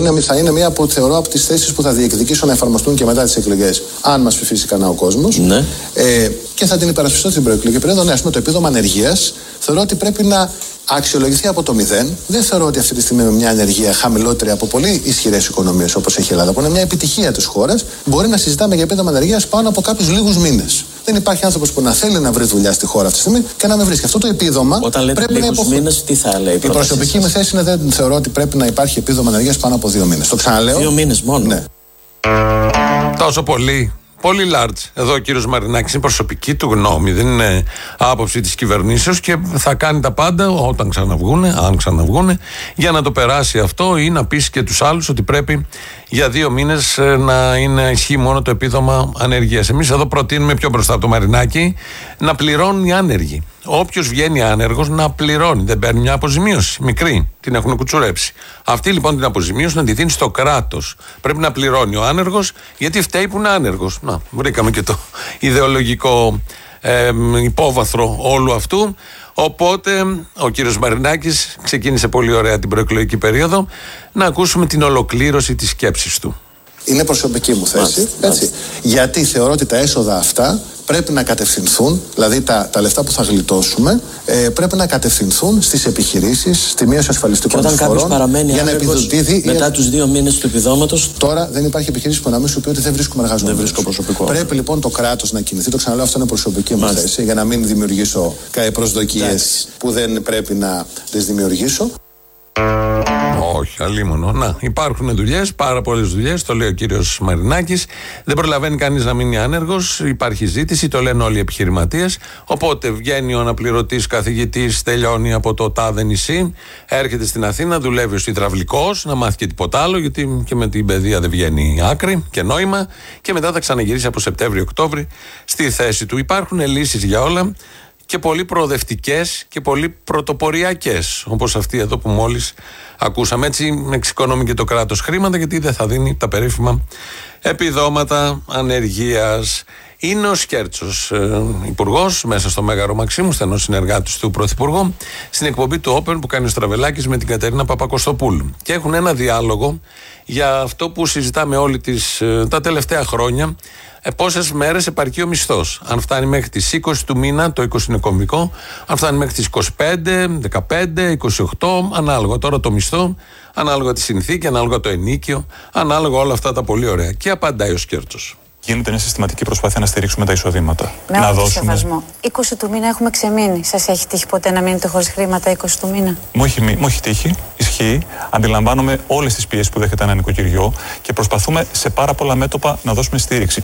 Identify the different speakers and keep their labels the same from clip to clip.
Speaker 1: θα είναι μία από, θεωρώ, από τις θέσεις που θα διεκδικήσω να εφαρμοστούν και μετά τις εκλογές, αν μας ψηφίσει κανένα ο κόσμος. Ναι. Και θα την υπερασπιστώ στην προεκλογική περίοδο. Ναι, ας πούμε, το επίδομα ανεργίας θεωρώ ότι πρέπει να αξιολογηθεί από το 0. Δεν θεωρώ ότι αυτή τη στιγμή με μια ανεργία χαμηλότερη από πολύ ισχυρές οικονομίες όπως έχει η Ελλάδα, που είναι μια επιτυχία της χώρας, μπορεί να συζητάμε για επίδομα ανεργίας πάνω από κάποιους λίγους μήνες. Δεν υπάρχει άνθρωπος που να θέλει να βρει δουλειά στη χώρα αυτή τη στιγμή και να με βρίσκει. Αυτό το επίδομα.
Speaker 2: Όταν λέτε λίγους μήνες, τι θα λέει?
Speaker 1: Η προσωπική μου θέση είναι δεν θεωρώ ότι πρέπει να υπάρχει επίδομα ανεργίας πάνω από 2 μήνες. Το ξαναλέω.
Speaker 2: 2 μήνες μόνο.
Speaker 1: Ναι.
Speaker 3: Τόσο πολύ. Πολύ large. Εδώ ο κύριος Μαρινάκης είναι προσωπική του γνώμη, δεν είναι άποψη της κυβερνήσεως και θα κάνει τα πάντα όταν ξαναβγούνε, αν ξαναβγούνε, για να το περάσει αυτό ή να πείσει και τους άλλους ότι πρέπει για 2 μήνες να ισχύει μόνο το επίδομα ανεργίας. Εμείς εδώ προτείνουμε πιο μπροστά από το Μαρινάκη να πληρώνουν οι άνεργοι. Όποιος βγαίνει άνεργος να πληρώνει. Δεν παίρνει μια αποζημίωση μικρή. Την έχουν κουτσουρέψει. Αυτή λοιπόν την αποζημίωση να τη δίνει στο κράτος. Πρέπει να πληρώνει ο άνεργος, γιατί φταίει που είναι άνεργος. Να, βρήκαμε και το ιδεολογικό υπόβαθρο όλου αυτού. Οπότε ο κύριος Μαρινάκης ξεκίνησε πολύ ωραία την προεκλογική περίοδο. Να ακούσουμε την ολοκλήρωση της σκέψης του.
Speaker 1: Είναι προσωπική μου θέση. Έτσι. Γιατί θεωρώ ότι τα έσοδα αυτά πρέπει να κατευθυνθούν, δηλαδή τα λεφτά που θα γλιτώσουμε, πρέπει να κατευθυνθούν στις επιχειρήσεις, στη μείωση ασφαλιστικών εισφορών.
Speaker 2: Όταν κάποιος παραμένει άνεργος μετά τους 2 μήνες του επιδόματος.
Speaker 1: Τώρα δεν υπάρχει επιχειρήση που να μην σου πει ότι δεν βρίσκουμε εργαζόμενους. Δεν βρίσκω προσωπικό. Πρέπει λοιπόν το κράτος να κινηθεί. Το ξαναλέω, αυτό είναι προσωπική μου θέση, για να μην δημιουργήσω προσδοκίες που δεν πρέπει να τις δημιουργήσω.
Speaker 3: Όχι, αλίμονο. Να, υπάρχουν δουλειές, πάρα πολλές δουλειές, το λέει ο κύριος Μαρινάκης. Δεν προλαβαίνει κανείς να μείνει άνεργος, υπάρχει ζήτηση, το λένε όλοι οι επιχειρηματίες. Οπότε βγαίνει ο αναπληρωτής καθηγητής, τελειώνει από το τάδε νησί, έρχεται στην Αθήνα, δουλεύει ως υδραυλικός, να μάθει και τίποτα άλλο, γιατί και με την παιδεία δεν βγαίνει άκρη και νόημα. Και μετά θα ξαναγυρίσει από Σεπτέμβριο-Οκτώβρη στη θέση του. Υπάρχουν λύσεις για όλα. Και πολύ προοδευτικές και πολύ πρωτοποριακές, όπως αυτή εδώ που μόλις ακούσαμε. Έτσι εξοικονομεί και το κράτος χρήματα, γιατί δεν θα δίνει τα περίφημα επιδόματα ανεργίας. Είναι ο Σκέρτσος, υπουργός, μέσα στο Μέγαρο Μαξίμου, στενός συνεργάτης του Πρωθυπουργού, στην εκπομπή του Open που κάνει ο Στραβελάκης με την Κατερίνα Παπακοστοπούλου. Και έχουν ένα διάλογο για αυτό που συζητάμε όλοι τα τελευταία χρόνια. Πόσες μέρες επαρκεί ο μισθός? Αν φτάνει μέχρι τις 20 του μήνα, το 20 είναι κομβικό, αν φτάνει μέχρι τις 25, 15, 28, ανάλογα τώρα το μισθό, ανάλογα τη συνθήκη, ανάλογα το ενίκιο, ανάλογα όλα αυτά τα πολύ ωραία. Και απαντάει ο Σκέρτσος.
Speaker 4: Γίνεται μια συστηματική προσπάθεια να στηρίξουμε τα εισοδήματα.
Speaker 5: Με όλο το σεβασμό. 20 του μήνα έχουμε ξεμείνει. Σας έχει τύχει ποτέ να μείνετε χωρίς χρήματα 20 του μήνα?
Speaker 4: Μου έχει τύχει. Ισχύει. Αντιλαμβάνομαι όλες τις πιέσεις που δέχεται ένα νοικοκυριό και προσπαθούμε σε πάρα πολλά μέτωπα να δώσουμε στήριξη.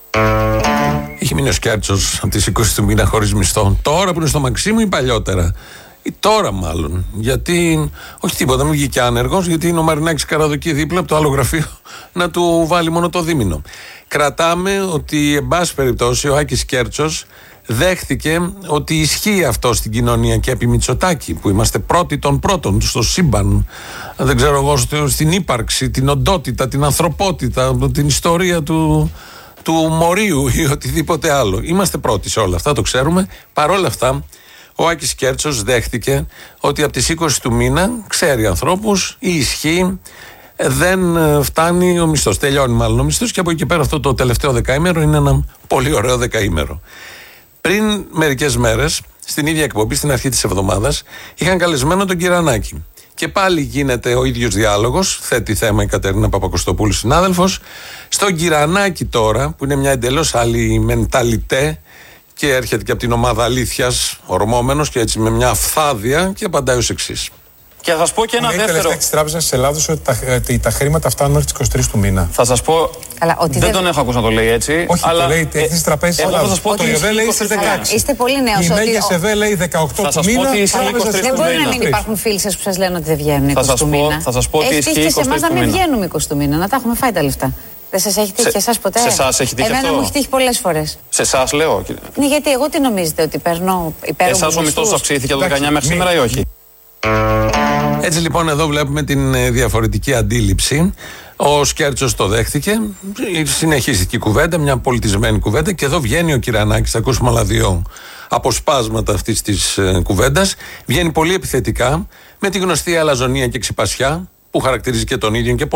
Speaker 3: Είχε μείνει ο Σκέρτσος από τις 20 του μήνα χωρίς μισθό. Τώρα που είναι στο Μαξίμου ή παλιότερα? Ή τώρα μάλλον. Γιατί, όχι τίποτα, μην βγήκε άνεργος, γιατί είναι ο Μαρινάκης Καραδοκή δίπλα από το άλλο γραφείο να του βάλει μόνο το δίμηνο. Κρατάμε ότι, εν πάση περιπτώσει, ο Άκης Σκέρτσος δέχτηκε ότι ισχύει αυτό στην κοινωνία και επί Μητσοτάκη, που είμαστε πρώτοι των πρώτων στο σύμπαν. Δεν ξέρω εγώ, στην ύπαρξη, την οντότητα, την ανθρωπότητα, την ιστορία του μορίου ή οτιδήποτε άλλο. Είμαστε πρώτοι σε όλα αυτά, το ξέρουμε. Παρ' όλα αυτά, ο Άκης Σκέρτσος δέχτηκε ότι από τις 20 του μήνα ξέρει ανθρώπους, η ισχύ, δεν φτάνει ο μισθός. Τελειώνει μάλλον ο μισθός και από εκεί και πέρα αυτό το τελευταίο δεκαήμερο είναι ένα πολύ ωραίο δεκαήμερο. Πριν μερικές μέρες, στην ίδια εκπομπή, στην αρχή της εβδομάδας, είχαν καλεσμένο τον Κυρανάκη. Και πάλι γίνεται ο ίδιος διάλογος, θέτει θέμα η Κατερίνα Παπακοστοπούλου, συνάδελφος. Στον Κυρανάκη τώρα, που είναι μια εντελώς άλλη μενταλιτέ και έρχεται και από την ομάδα αλήθειας, ορμόμενος και έτσι με μια φθάδια, και απαντάει ως εξής.
Speaker 6: Και θα σας πω και ένα δεύτερο.
Speaker 4: Τελευταία της Τράπεζας της Ελλάδος ότι τα χρήματα φτάνουν μέχρι τις 23 του μήνα.
Speaker 6: Θα σας πω.
Speaker 5: Καλά, ότι
Speaker 6: δεν τον έχω ακούσει να το λέει έτσι.
Speaker 4: Όχι, αλλά το λέει της Τραπέζας της Ελλάδος.
Speaker 6: Το
Speaker 4: ΙΟΔΕ λέει στις 16.
Speaker 5: Είστε πολύ νέος.
Speaker 4: Η Μέγες ΕΒΕ λέει 18 του μήνα.
Speaker 5: Δεν μπορεί να μην υπάρχουν φίλοι σας που σας λένε ότι δεν βγαίνουν 20 του μήνα.
Speaker 6: Θα σας πω ότι ισχύει 20
Speaker 5: και σε εμάς να μην βγαίνουμε 20 του μήνα, να τα έχουμε φάει τα λεφτά. Δεν σας έχει τύχει εσάς ποτέ?
Speaker 6: Σε εσάς έχει τύχει αυτό?
Speaker 5: Εμένα μου έχει τύχει πολλές φορές.
Speaker 6: Σε εσάς λέω.
Speaker 5: Ναι, γιατί εγώ τι νομίζετε, ότι παίρνω υπέροχους?
Speaker 6: Εσάς ο μισθός αυξήθηκε το 19 μέχρι σήμερα ή όχι?
Speaker 3: Έτσι λοιπόν εδώ βλέπουμε την διαφορετική αντίληψη. Ο Σκέρτσος το δέχτηκε, συνεχίστηκε η κουβέντα, μια πολιτισμένη κουβέντα, και εδώ βγαίνει ο Κυρανάκης, θα ακούσουμε άλλα δύο αποσπάσματα αυτής της κουβέντας. Βγαίνει πολύ επιθετικά με τη γνωστή αλαζονία και ξυπασιά που χαρακτηρίζει και τον ίδιο και